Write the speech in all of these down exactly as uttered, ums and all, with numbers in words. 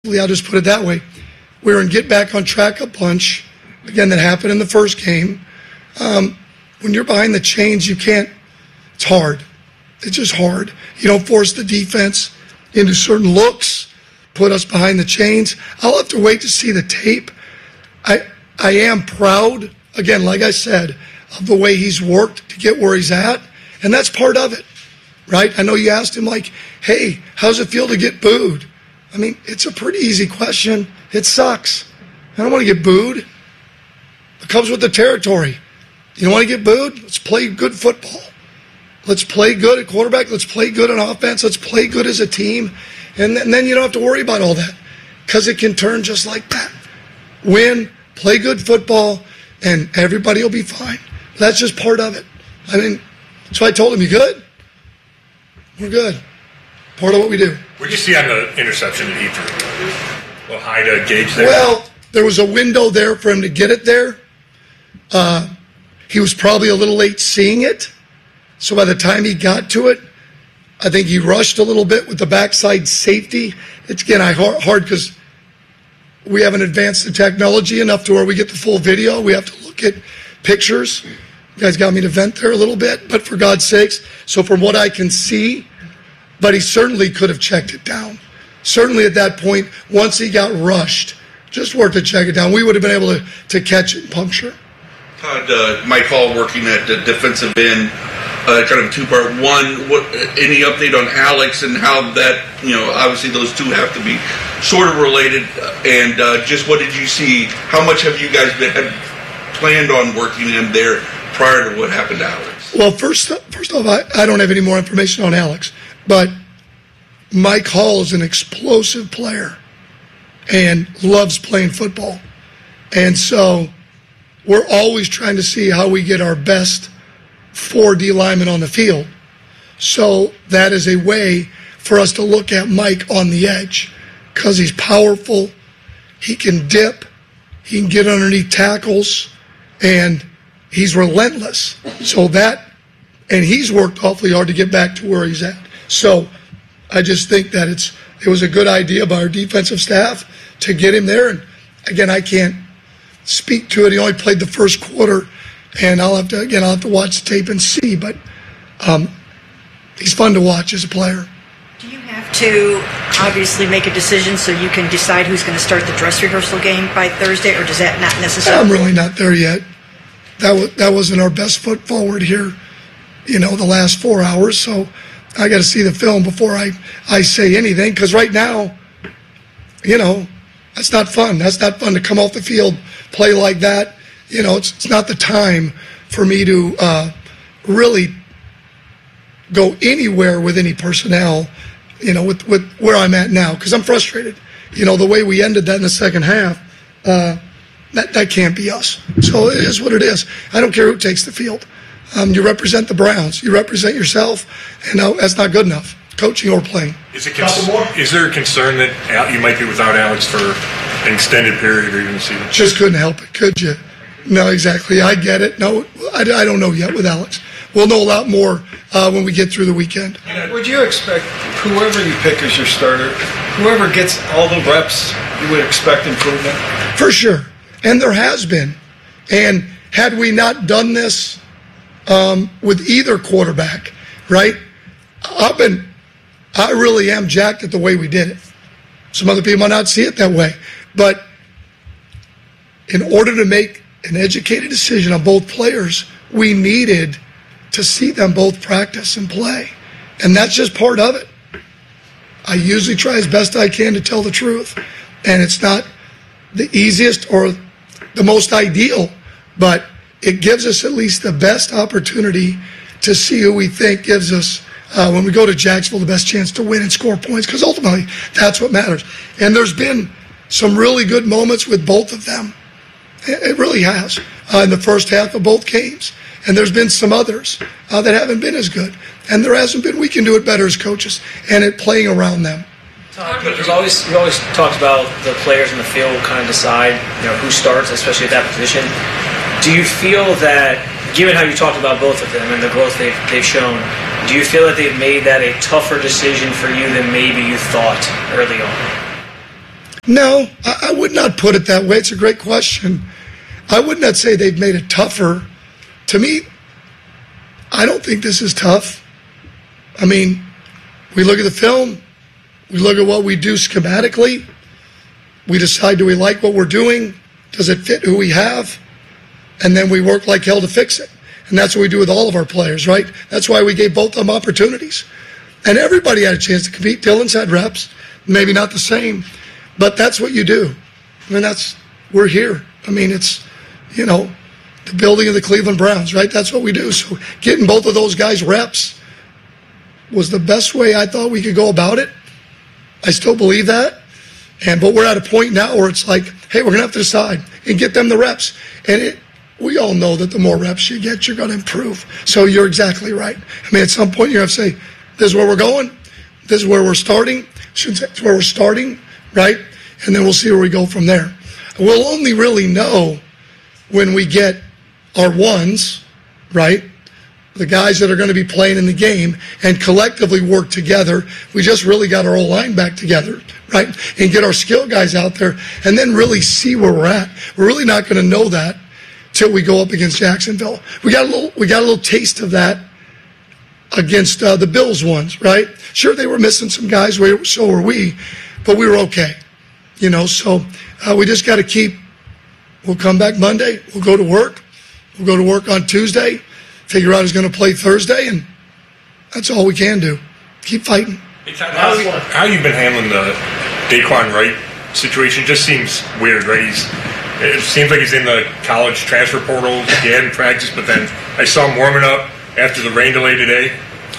I'll just put it that way. We were in get back on track a bunch. Again, that happened in the first game. Um, when you're behind the chains, you can't, it's hard. It's just hard. You don't force the defense into certain looks, put us behind the chains. I'll have to wait to see the tape. I I am proud, again, like I said, of the way he's worked to get where he's at, and that's part of it, right? I know you asked him, like, hey, how's it feel to get booed? I mean, it's a pretty easy question. It sucks. I don't want to get booed. It comes with the territory. You don't want to get booed? Let's play good football. Let's play good at quarterback. Let's play good on offense. Let's play good as a team. And, th- and then you don't have to worry about all that because it can turn just like that. Win, play good football, and everybody will be fine. That's just part of it. I mean, so I told him, you good? We're good. Part of what we do. What did you see on the interception that he threw? Well, high to gauge there? Well, there was a window there for him to get it there. Uh, he was probably a little late seeing it. So by the time he got to it, I think he rushed a little bit with the backside safety. It's, again, I hard because we haven't advanced the technology enough to where we get the full video. We have to look at pictures. You guys got me to vent there a little bit, but for God's sakes. So from what I can see, but he certainly could have checked it down. Certainly at that point, once he got rushed, just worked to check it down. We would have been able to, to catch it and puncture. Todd, uh, Mike Hall working at the defensive end, uh, kind of a two-part. One, what, any update on Alex and how that, you know, obviously those two have to be sort of related. And uh, just what did you see? How much have you guys been had planned on working him there prior to what happened to Alex? Well, first, first off, I, I don't have any more information on Alex. But Mike Hall is an explosive player and loves playing football. And so we're always trying to see how we get our best four D linemen on the field. So that is a way for us to look at Mike on the edge because he's powerful, he can dip, he can get underneath tackles, and he's relentless. So that, and he's worked awfully hard to get back to where he's at. So I just think that it's it was a good idea by our defensive staff to get him there. And again, I can't speak to it. He only played the first quarter, and I'll have to again I'll have to watch the tape and see. But um, he's fun to watch as a player. Do you have to obviously make a decision so you can decide who's going to start the dress rehearsal game by Thursday, or does that not necessarily? I'm really not there yet. That was that wasn't our best foot forward here, you know, the last four hours. So I got to see the film before I, I say anything, because right now, you know, that's not fun. That's not fun to come off the field, play like that. You know, it's, it's not the time for me to uh, really go anywhere with any personnel, you know, with, with where I'm at now, because I'm frustrated. You know, the way we ended that in the second half, uh, that, that can't be us. So it is what it is. I don't care who takes the field. Um, you represent the Browns. You represent yourself, and uh, that's not good enough, coaching or playing. Is, it cons- is there a concern that Al- you might be without Alex for an extended period or even a season? Just couldn't help it, could you? No, exactly. I get it. No, I, I don't know yet with Alex. We'll know a lot more uh, when we get through the weekend. Would you expect whoever you pick as your starter, whoever gets all the reps, you would expect improvement? For sure. And there has been. And had we not done this, Um, with either quarterback, right? I've been, I really am jacked at the way we did it. Some other people might not see it that way, but in order to make an educated decision on both players, we needed to see them both practice and play, and that's just part of it. I usually try as best I can to tell the truth, and it's not the easiest or the most ideal, but it gives us at least the best opportunity to see who we think gives us, uh, when we go to Jacksonville, the best chance to win and score points, because ultimately that's what matters. And there's been some really good moments with both of them. It really has, uh, in the first half of both games. And there's been some others uh, that haven't been as good. And there hasn't been. We can do it better as coaches and at playing around them. Todd, there's always, you always talked about the players in the field kind of decide, you know, who starts, especially at that position. Do you feel that, given how you talked about both of them and the growth they've, they've shown, do you feel that they've made that a tougher decision for you than maybe you thought early on? No, I, I would not put it that way. It's a great question. I would not say they've made it tougher. To me, I don't think this is tough. I mean, we look at the film, we look at what we do schematically, we decide, do we like what we're doing? Does it fit who we have? And then we work like hell to fix it. And that's what we do with all of our players, right? That's why we gave both of them opportunities. And everybody had a chance to compete. Dylan's had reps, maybe not the same, but that's what you do. I mean, that's, we're here. I mean, it's, you know, the building of the Cleveland Browns, right? That's what we do. So getting both of those guys reps was the best way I thought we could go about it. I still believe that. And but we're at a point now where it's like, hey, we're going to have to decide and get them the reps. And it, we all know that the more reps you get, you're going to improve. So you're exactly right. I mean, at some point you have to say, this is where we're going. This is where we're starting. Shouldn't say it's where we're starting, right? And then we'll see where we go from there. We'll only really know when we get our ones, right? The guys that are going to be playing in the game and collectively work together. We just really got our O-line back together, right? And get our skill guys out there and then really see where we're at. We're really not going to know that till we go up against Jacksonville. We got a little, we got a little taste of that against uh, the Bills ones, right? Sure, they were missing some guys, so were we, but we were okay, you know. So uh, we just got to keep. We'll come back Monday. We'll go to work. We'll go to work on Tuesday. Figure out who's going to play Thursday, and that's all we can do. Keep fighting. How, how you been handling the Daquan Wright situation? Just seems weird, right? He's, it seems like he's in the college transfer portal. He hadn't practiced, but then I saw him warming up after the rain delay today.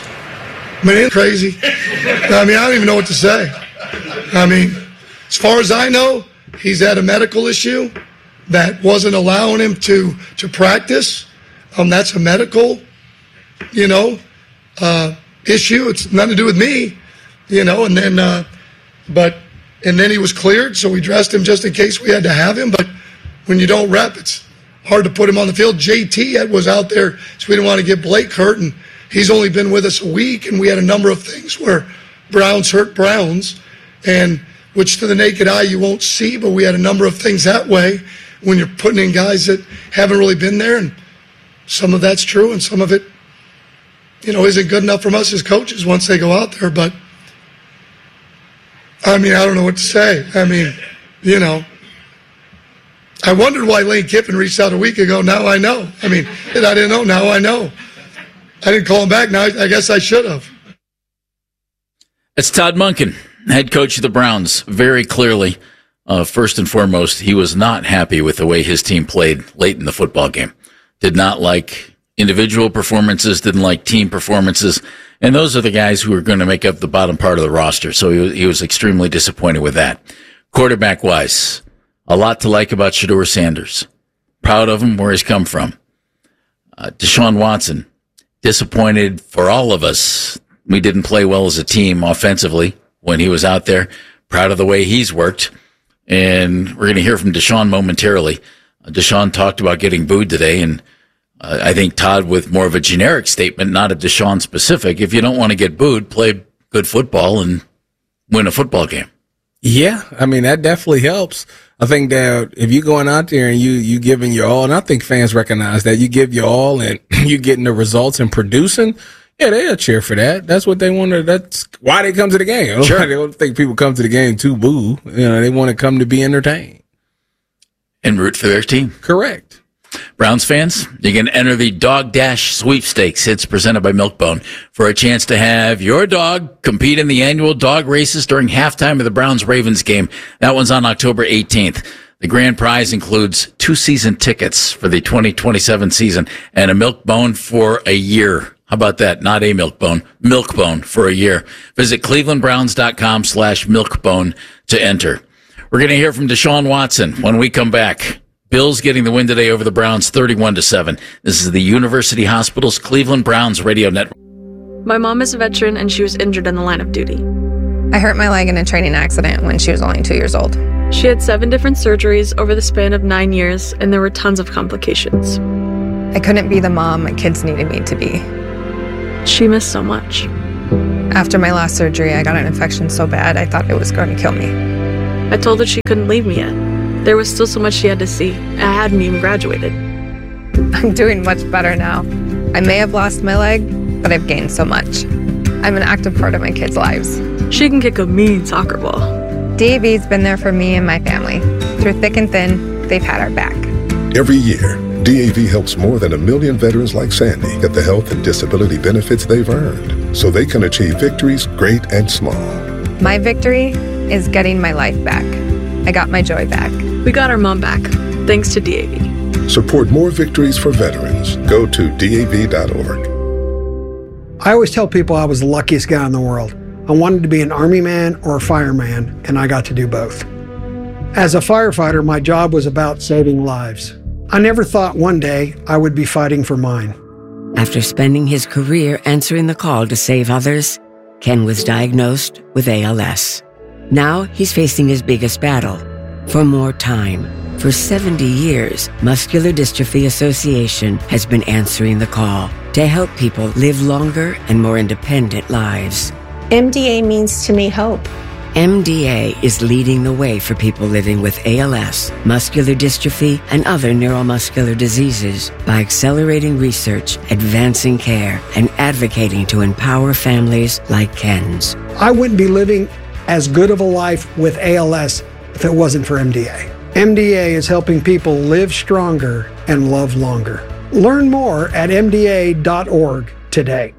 I mean, it's crazy. I mean, I don't even know what to say. I mean, as far as I know, he's had a medical issue that wasn't allowing him to, to practice. Um, that's a medical, you know, uh, issue. It's nothing to do with me, you know, and then, uh, but, and then he was cleared, so we dressed him just in case we had to have him. But when you don't rep, it's hard to put him on the field. J T was out there, so we didn't want to get Blake hurt, and he's only been with us a week, and we had a number of things where Browns hurt Browns, and which to the naked eye you won't see, but we had a number of things that way when you're putting in guys that haven't really been there, and some of that's true, and some of it, you know, isn't good enough from us as coaches once they go out there. But, I mean, I don't know what to say. I mean, you know, I wondered why Lane Kiffin reached out a week ago. Now I know. I mean, and I didn't know. Now I know. I didn't call him back. Now I guess I should have. It's Todd Monken, head coach of the Browns, very clearly. Uh, first and foremost, he was not happy with the way his team played late in the football game. Did not like individual performances, didn't like team performances, and those are the guys who are going to make up the bottom part of the roster. So he was, he was extremely disappointed with that. Quarterback-wise, a lot to like about Shedeur Sanders. Proud of him, where he's come from. Uh, Deshaun Watson, disappointed for all of us. We didn't play well as a team offensively when he was out there. Proud of the way he's worked. And we're going to hear from Deshaun momentarily. Uh, Deshaun talked about getting booed today, and uh, I think Todd with more of a generic statement, not a Deshaun specific. If you don't want to get booed, play good football and win a football game. Yeah, I mean, that definitely helps. I think that if you're going out there and you, you giving your all, and I think fans recognize that you give your all and you're getting the results and producing, yeah, they'll cheer for that. That's what they want to, that's why they come to the game. Sure. They don't think people come to the game to boo. You know, they want to come to be entertained. And root for their team. Correct. Browns fans, you can enter the Dog Dash Sweepstakes. It's presented by Milkbone for a chance to have your dog compete in the annual dog races during halftime of the Browns-Ravens game. That one's on October eighteenth. The grand prize includes two season tickets for the twenty twenty-seven season and a Milkbone for a year. How about that? Not a Milkbone, Milkbone for a year. Visit clevelandbrowns.com slash Milkbone to enter. We're going to hear from Deshaun Watson when we come back. Bills getting the win today over the Browns, thirty-one to seven. This is the University Hospital's Cleveland Browns radio network. My mom is a veteran, and she was injured in the line of duty. I hurt my leg in a training accident when she was only two years old. She had seven different surgeries over the span of nine years, and there were tons of complications. I couldn't be the mom my kids needed me to be. She missed so much. After my last surgery, I got an infection so bad I thought it was going to kill me. I told her she couldn't leave me yet. There was still so much she had to see. I hadn't even graduated. I'm doing much better now. I may have lost my leg, but I've gained so much. I'm an active part of my kids' lives. She can kick a mean soccer ball. D A V's been there for me and my family. Through thick and thin, they've had our back. Every year, D A V helps more than a million veterans like Sandy get the health and disability benefits they've earned so they can achieve victories great and small. My victory is getting my life back. I got my joy back. We got our mom back, thanks to D A V. Support more victories for veterans. Go to D A V dot org. I always tell people I was the luckiest guy in the world. I wanted to be an Army man or a fireman, and I got to do both. As a firefighter, my job was about saving lives. I never thought one day I would be fighting for mine. After spending his career answering the call to save others, Ken was diagnosed with A L S. Now he's facing his biggest battle, for more time. For seventy years, Muscular Dystrophy Association has been answering the call to help people live longer and more independent lives. M D A means to me hope. M D A is leading the way for people living with A L S, muscular dystrophy, and other neuromuscular diseases by accelerating research, advancing care, and advocating to empower families like Ken's. I wouldn't be living as good of a life with A L S if it wasn't for M D A. M D A is helping people live stronger and love longer. Learn more at M D A dot org today.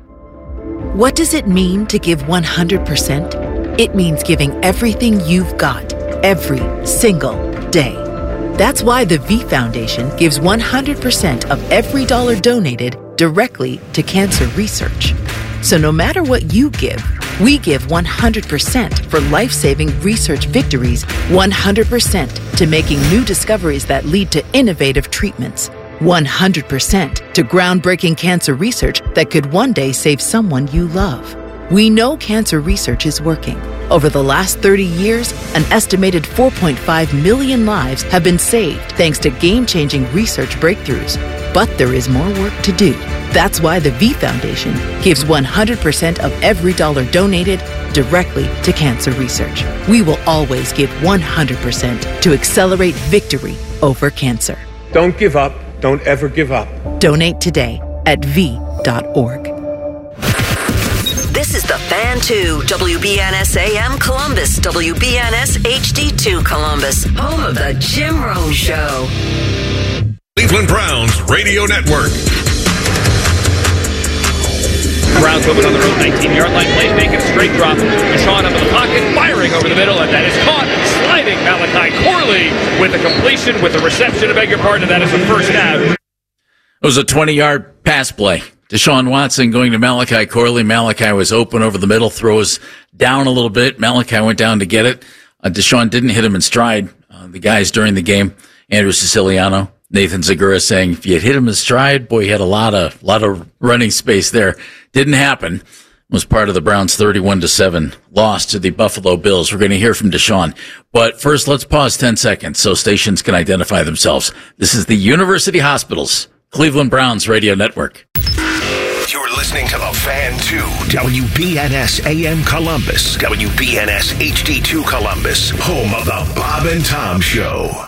What does it mean to give one hundred percent? It means giving everything you've got, every single day. That's why the V Foundation gives one hundred percent of every dollar donated directly to cancer research. So no matter what you give, we give one hundred percent for life-saving research victories, one hundred percent to making new discoveries that lead to innovative treatments, one hundred percent to groundbreaking cancer research that could one day save someone you love. We know cancer research is working. Over the last thirty years, an estimated four point five million lives have been saved thanks to game-changing research breakthroughs. But there is more work to do. That's why the V Foundation gives one hundred percent of every dollar donated directly to cancer research. We will always give one hundred percent to accelerate victory over cancer. Don't give up. Don't ever give up. Donate today at V dot org. This is the Fan two, W B N S A M Columbus, W B N S H D two Columbus, home of the Jim Rome Show. Cleveland Browns Radio Network. Browns moving on the road, nineteen-yard line play, making a straight drop. Deshaun up in the pocket, firing over the middle, and that is caught. Sliding Malachi Corley with the completion, with the reception, I beg your pardon, and that is the first down. It was a twenty-yard pass play. Deshaun Watson going to Malachi Corley. Malachi was open over the middle, throws down a little bit. Malachi went down to get it. Uh, Deshaun didn't hit him in stride. Uh, the guys during the game, Andrew Siciliano, Nathan Zagura saying if you hit him in stride, boy, he had a lot of lot of running space there. Didn't happen. It was part of the Browns' thirty-one to seven loss to the Buffalo Bills. We're going to hear from Deshaun. But first, let's pause ten seconds so stations can identify themselves. This is the University Hospitals Cleveland Browns Radio Network. You're listening to the Fan two, W B N S A M Columbus, W B N S H D two Columbus, home of the Bob and Tom Show.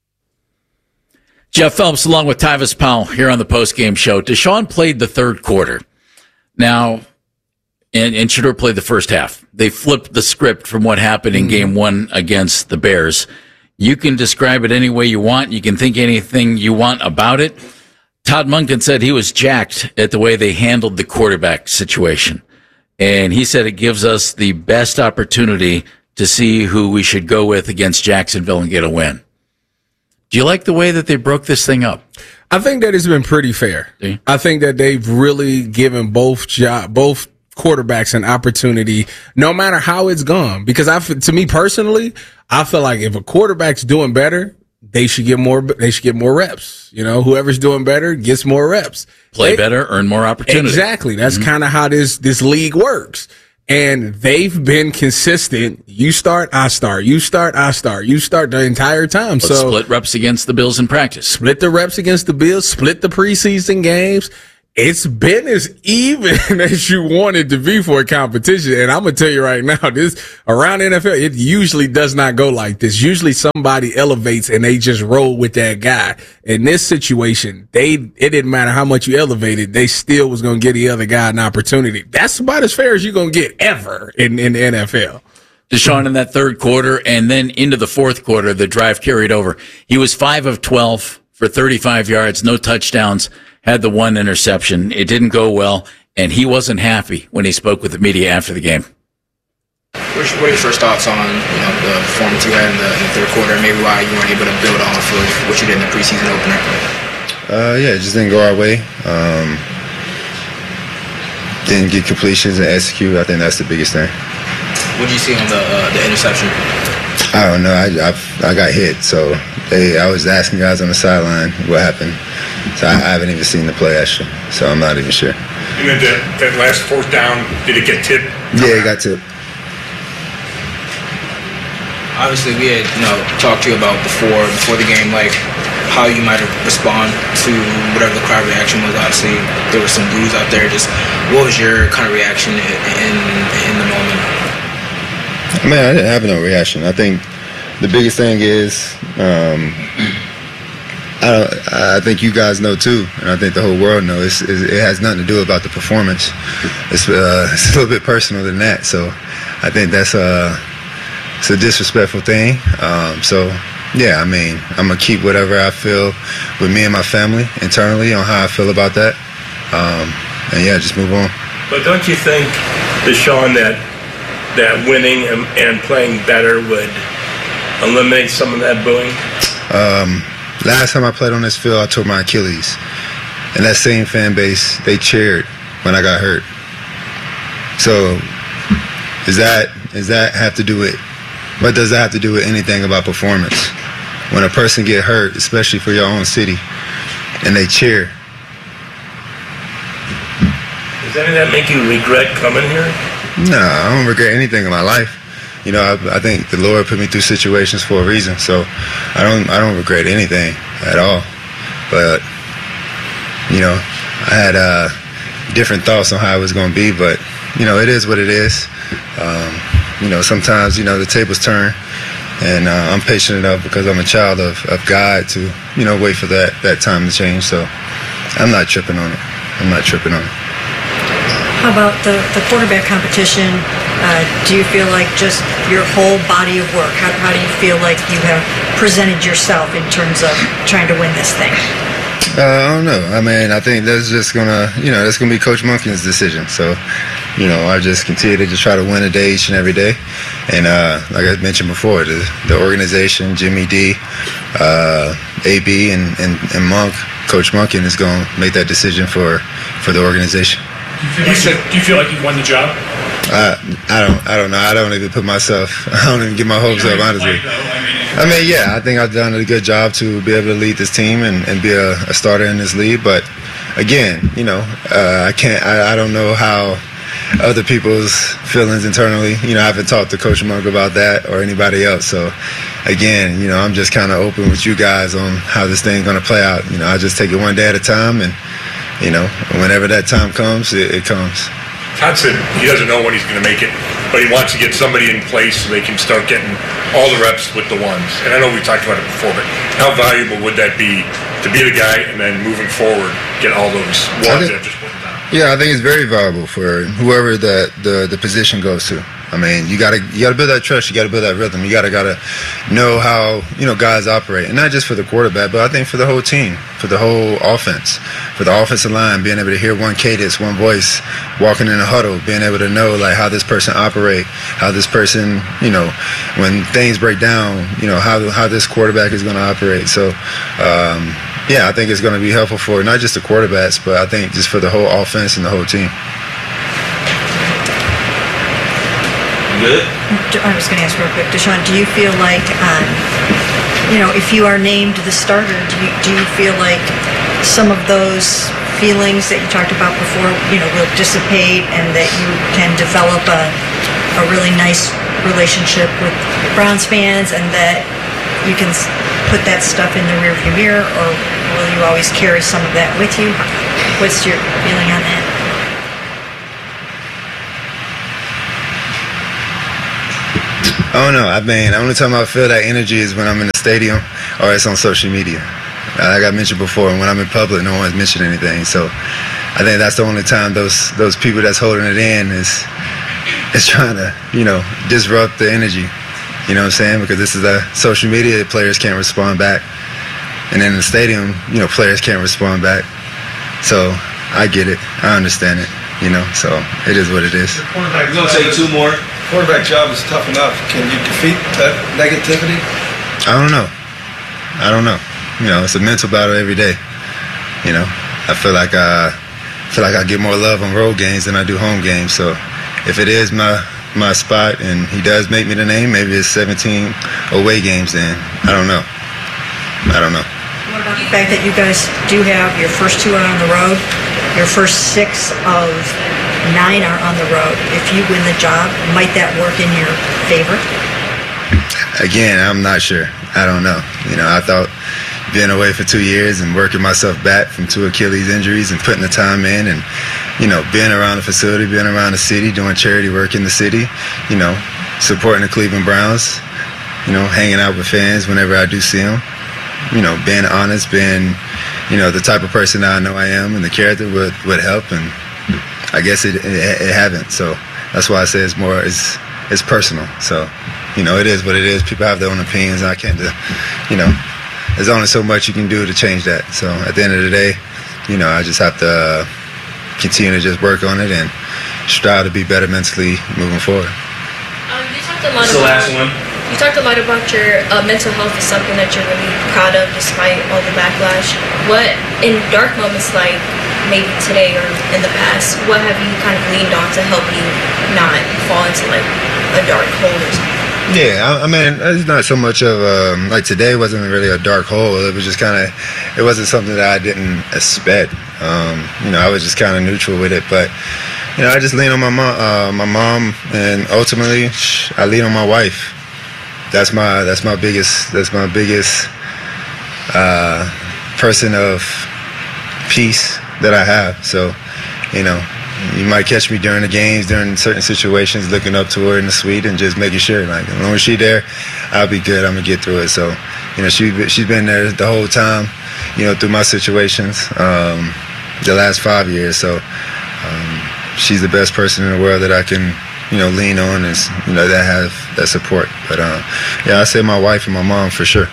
Jeff Phelps along with Tyvis Powell here on the postgame show. Deshaun played the third quarter. Now, and, and Shedeur played the first half. They flipped the script from what happened in mm-hmm. game one against the Bears. You can describe it any way you want. You can think anything you want about it. Todd Monken said he was jacked at the way they handled the quarterback situation. And he said it gives us the best opportunity to see who we should go with against Jacksonville and get a win. Do you like the way that they broke this thing up? I think that it's been pretty fair. See? I think that they've really given both job, both quarterbacks an opportunity, no matter how it's gone. Because I, to me personally, I feel like if a quarterback's doing better, they should get more. They should get more reps. You know, whoever's doing better gets more reps. Play they, better, earn more opportunity. Exactly. That's mm-hmm. kind of how this this league works. And they've been consistent. You start, I start. You start, I start. You start the entire time. Let's so split reps against the Bills in practice. Split the reps against the Bills. Split the preseason games. it's been as even as you want it to be for a competition. And I'm going to tell you right now, this around the N F L, it usually does not go like this. Usually somebody elevates and they just roll with that guy. In this situation, they, it didn't matter how much you elevated. They still was going to give the other guy an opportunity. That's about as fair as you're going to get ever in, in the N F L. Deshaun in that third quarter and then into the fourth quarter, the drive carried over. He was five of twelve for thirty-five yards, no touchdowns. Had the one interception. It didn't go well, and he wasn't happy when he spoke with the media after the game. What are your first thoughts on you know, the performance you had in the, in the third quarter, and maybe why you weren't able to build off of what you did in the preseason opener? Uh, yeah, it just didn't go our way. Um, didn't get completions and execute. I think that's the biggest thing. What did you see on the uh, the interception? I don't know. I I've, I got hit, so they. I was asking guys on the sideline what happened. So I, I haven't even seen the play actually, so I'm not even sure. And then that, that last fourth down, did it get tipped? Yeah, it got tipped. Obviously, we had you know talked to you about before before the game, like how you might respond to whatever the crowd reaction was. Obviously, there was some boos out there. Just what was your kind of reaction in in the moment? Man, I didn't have no reaction. I think the biggest thing is. Um, I don't, I think you guys know too, and I think the whole world knows. It's, it has nothing to do about the performance. It's, uh, it's a little bit personal than that. So, I think that's a it's a disrespectful thing. Um, so, yeah, I mean, I'm gonna keep whatever I feel with me and my family internally on how I feel about that, um, and yeah, just move on. But don't you think, Deshaun, that that winning and, and playing better would eliminate some of that booing? Um, Last time I played on this field, I tore my Achilles. And that same fan base, they cheered when I got hurt. So, does that does that have to do with, what does that have to do with anything about performance? When a person get hurt, especially for your own city, and they cheer. Does any of that make you regret coming here? No, I don't regret anything in my life. You know, I, I think the Lord put me through situations for a reason, so I don't I don't regret anything at all. But, you know, I had uh, different thoughts on how it was going to be, but, you know, it is what it is. Um, you know, sometimes, you know, the tables turn, and uh, I'm patient enough because I'm a child of, of God to, you know, wait for that, that time to change. So I'm not tripping on it. I'm not tripping on it. How about the, the quarterback competition? Uh, do you feel like just your whole body of work, how, how do you feel like you have presented yourself in terms of trying to win this thing? Uh, I don't know. I mean, I think that's just going to, you know, that's going to be Coach Monken's decision. So, you know, I just continue to just try to win a day each and every day. And uh, like I mentioned before, the, the organization, Jimmy D, uh, A B, and, and, and Monk, Coach Monken is going to make that decision for, for the organization. Do you, feel like, do you feel like you've won the job? I I don't I don't know. I don't even put myself. I don't even get my hopes up. Honestly, I mean, yeah, I think I've done a good job to be able to lead this team and, and be a, a starter in this league. But again, you know, uh, I can't. I, I don't know how other people's feelings internally. You know, I haven't talked to Coach Monk about that or anybody else. So again, you know, I'm just kind of open with you guys on how this thing's going to play out. You know, I just take it one day at a time, and you know, whenever that time comes, it, it comes. Todd said he doesn't know when he's going to make it, but he wants to get somebody in place so they can start getting all the reps with the ones. And I know we talked about it before, but how valuable would that be to be the guy and then moving forward, get all those ones that just went down? Yeah, I think it's very valuable for whoever the, the, the position goes to. I mean, you gotta you gotta build that trust. You gotta build that rhythm. You gotta gotta know how you know guys operate, and not just for the quarterback, but I think for the whole team, for the whole offense, for the offensive line, being able to hear one cadence, one voice, walking in a huddle, being able to know like how this person operate, how this person, you know, when things break down, you know how how this quarterback is going to operate. So, um, yeah, I think it's going to be helpful for not just the quarterbacks, but I think just for the whole offense and the whole team. Good. I was going to ask real quick, Deshaun, do you feel like, um, you know, if you are named the starter, do you, do you feel like some of those feelings that you talked about before, you know, will dissipate and that you can develop a, a really nice relationship with Browns fans and that you can put that stuff in the rearview mirror, or will you always carry some of that with you? What's your feeling on that? I don't know. I mean, the only time I feel that energy is when I'm in the stadium or it's on social media. Like I mentioned before, when I'm in public, no one's mentioned anything. So I think that's the only time those those people that's holding it in is is trying to, you know, disrupt the energy. You know what I'm saying? Because this is a social media, players can't respond back. And then in the stadium, you know, players can't respond back. So I get it. I understand it. You know, so it is what it is. Quarterback, we're going to take two more. Quarterback job is tough enough. Can you defeat that negativity? I don't know. I don't know. You know, it's a mental battle every day. You know, I feel like I feel like I get more love on road games than I do home games. So if it is my my spot and he does make me the name, maybe it's seventeen away games then. I don't know. I don't know. What about the fact that you guys do have your first two are on the road, your first six of nine are on the road? If you win the job, might that work in your favor? Again, I'm not sure. I don't know. You know, I thought being away for two years and working myself back from two Achilles injuries and putting the time in and, you know, being around the facility, being around the city, doing charity work in the city, you know, supporting the Cleveland Browns, you know, hanging out with fans whenever I do see them, you know, being honest, being, you know, the type of person that I know I am and the character would, would help. And I guess it, it, it haven't. So that's why I say it's more, it's, it's personal. So, you know, it is what it is. People have their own opinions. And I can't, you know, there's only so much you can do to change that. So at the end of the day, you know, I just have to uh, continue to just work on it and strive to be better mentally moving forward. Um, you talked a lot That's the about, last one. You talked a lot about your uh, mental health is something that you're really proud of despite all the backlash. What, in dark moments like maybe today or in the past, what have you kind of leaned on to help you not fall into like a dark hole or something? Yeah, I, I mean, it's not so much of um, like today wasn't really a dark hole. It was just kind of, it wasn't something that I didn't expect. Um, you know, I was just kind of neutral with it, but you know, I just lean on my mom, uh, my mom, and ultimately, I lean on my wife. That's my that's my biggest that's my biggest uh, person of peace that I have. So, you know, you might catch me during the games, during certain situations, looking up to her in the suite and just making sure, like, as long as she's there, I'll be good. I'm gonna get through it. So, you know, she she's been there the whole time, you know, through my situations, um, the last five years. So, um, she's the best person in the world that I can, you know, lean on and, you know, that have that support. But uh, yeah, I say my wife and my mom for sure.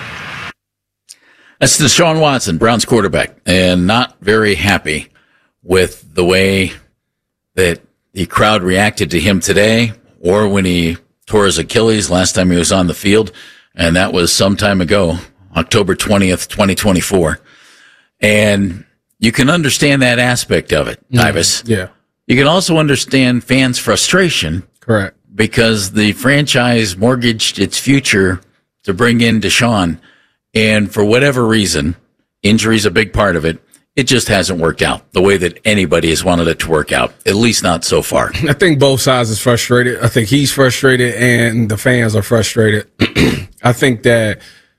That's Deshaun Watson, Browns quarterback, and not very happy with the way that the crowd reacted to him today or when he tore his Achilles last time he was on the field. And that was some time ago, October twentieth, twenty twenty-four. And you can understand that aspect of it, Tyvis. Mm, yeah. You can also understand fans' frustration. Correct. Because the franchise mortgaged its future to bring in Deshaun. And for whatever reason, injury's a big part of it. It just hasn't worked out the way that anybody has wanted it to work out, at least not so far. I think both sides is frustrated. I think he's frustrated and the fans are frustrated. I think that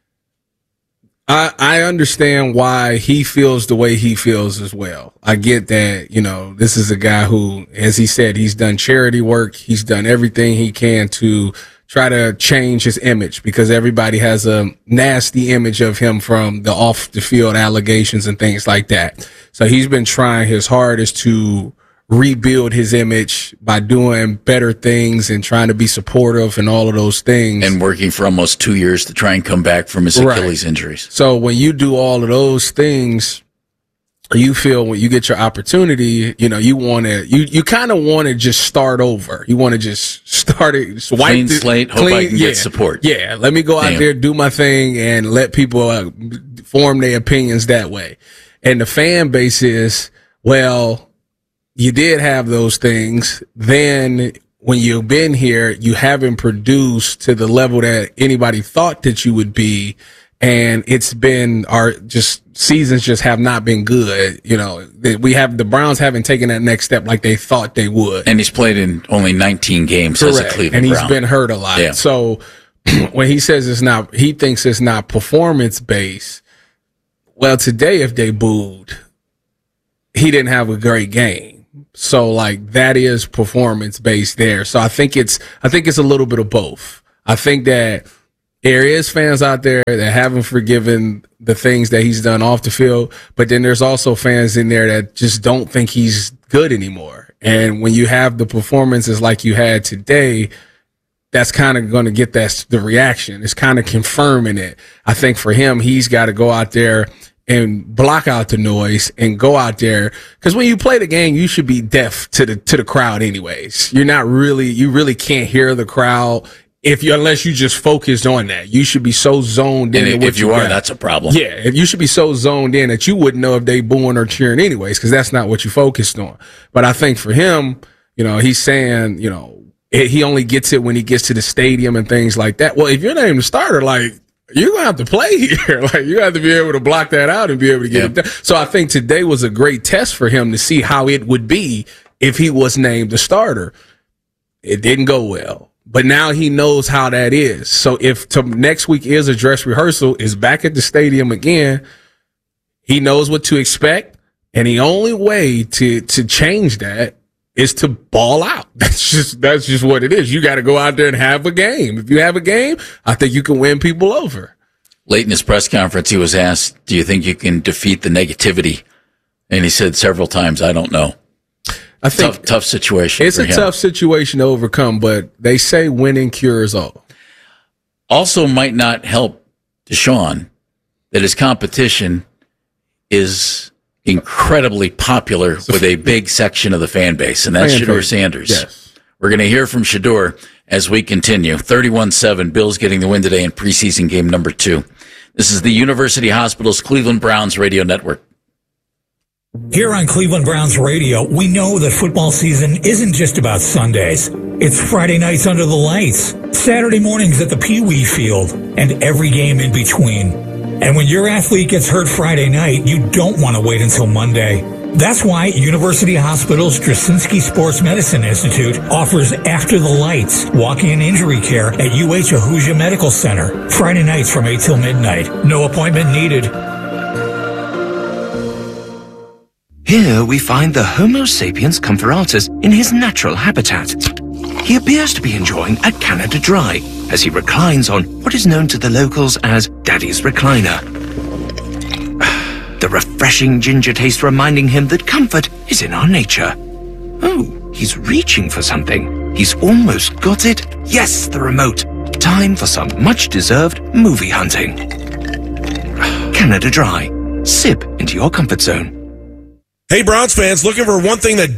I, I understand why he feels the way he feels as well. I get that, you know, this is a guy who, as he said, he's done charity work. He's done everything he can to try to change his image because everybody has a nasty image of him from the off the field allegations and things like that. So he's been trying his hardest to rebuild his image by doing better things and trying to be supportive and all of those things. And working for almost two years to try and come back from his Achilles Right. injuries. So when you do all of those things, you feel when you get your opportunity, you know, you want to, you, you kind of want to just start over. You want to just start it, just wipe Clean the- slate, hope I can get support. Yeah. Let me go out Damn. there, do my thing and let people uh, form their opinions that way. And the fan base is, well, you did have those things. Then when you've been here, you haven't produced to the level that anybody thought that you would be. And it's been our just seasons just have not been good. You know, we have the Browns haven't taken that next step like they thought they would. And he's played in only nineteen games as a Correct. Cleveland And he's Brown. been hurt a lot. Yeah. So when he says it's not, he thinks it's not performance based. Well, today, if they booed, he didn't have a great game. So like that is performance based there. So I think it's, I think it's a little bit of both. I think that there is fans out there that haven't forgiven the things that he's done off the field, but then there's also fans in there that just don't think he's good anymore. And when you have the performances like you had today, that's kind of going to get that the reaction. It's kind of confirming it. I think for him, he's got to go out there and block out the noise and go out there. Cause when you play the game, you should be deaf to the, to the crowd anyways. You're not really, you really can't hear the crowd if you, unless you just focused on that. You should be so zoned in. And if you, you are, got. That's a problem. Yeah. If you should be so zoned in that you wouldn't know if they booing or cheering anyways, cause that's not what you focused on. But I think for him, you know, he's saying, you know, he only gets it when he gets to the stadium and things like that. Well, if you're not even the starter, like, you're going to have to play here. Like, you have to be able to block that out and be able to get yeah. it done. So I think today was a great test for him to see how it would be if he was named the starter. It didn't go well, but now he knows how that is. So if to, next week is a dress rehearsal, is back at the stadium again, he knows what to expect. And the only way to, to change that is to ball out. That's just, that's just what it is. You got to go out there and have a game. If you have a game, I think you can win people over. Late in his press conference, he was asked, do you think you can defeat the negativity? And he said several times, I don't know. I think tough, tough situation. It's for a him. tough situation to overcome, but they say winning cures all. Also might not help Deshaun that his competition is incredibly popular with a big section of the fan base, and that's Shedeur Sanders. Yes. We're going to hear from Shedeur as we continue. thirty-one seven, Bills getting the win today in preseason game number two. This is the University Hospitals Cleveland Browns radio network. Here on Cleveland Browns Radio, we know that football season isn't just about Sundays. It's Friday nights under the lights, Saturday mornings at the Pee Wee Field, and every game in between. And when your athlete gets hurt Friday night, you don't want to wait until Monday. That's why University Hospital's Straczynski Sports Medicine Institute offers After the Lights, walk-in injury care at U H Ahuja Medical Center. Friday nights from eight till midnight. No appointment needed. Here we find the Homo sapiens comparatus in his natural habitat. He appears to be enjoying a Canada Dry as he reclines on what is known to the locals as Daddy's Recliner. The refreshing ginger taste reminding him that comfort is in our nature. Oh, he's reaching for something. He's almost got it. Yes, the remote. Time for some much-deserved movie hunting. Canada Dry. Sip into your comfort zone. Hey, Browns fans, looking for one thing that